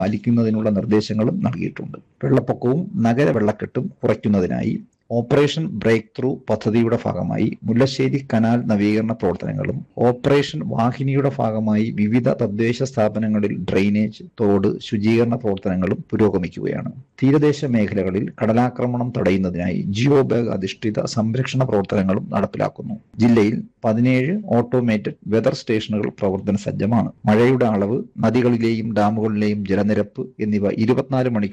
പാലിക്കുന്നതിനുള്ള നിർദ്ദേശങ്ങളും നൽകിയിട്ടുണ്ട്. വെള്ളപ്പൊക്കവും നഗര വെള്ളക്കെട്ടും കുറയ്ക്കുന്നതിനായി ഓപ്പറേഷൻ ബ്രേക്ക് ത്രൂ പദ്ധതിയുടെ ഭാഗമായി മുല്ലശ്ശേരി കനാൽ നവീകരണ പ്രവർത്തനങ്ങളും ഓപ്പറേഷൻ വാഹിനിയുടെ ഭാഗമായി വിവിധ തദ്ദേശ സ്ഥാപനങ്ങളിൽ ഡ്രെയിനേജ്, തോട് ശുചീകരണ പ്രവർത്തനങ്ങളും പുരോഗമിക്കുകയാണ്. തീരദേശ മേഖലകളിൽ കടലാക്രമണം തടയുന്നതിനായി ജിയോ ബാഗ് അധിഷ്ഠിത സംരക്ഷണ പ്രവർത്തനങ്ങളും നടപ്പിലാക്കുന്നു. ജില്ലയിൽ 17 ഓട്ടോമേറ്റഡ് വെതർ സ്റ്റേഷനുകൾ പ്രവർത്തന സജ്ജമാണ്. മഴയുടെ അളവ്, നദികളിലെയും ഡാമുകളിലെയും ജലനിരപ്പ് എന്നിവ 24 മണിക്കൂർ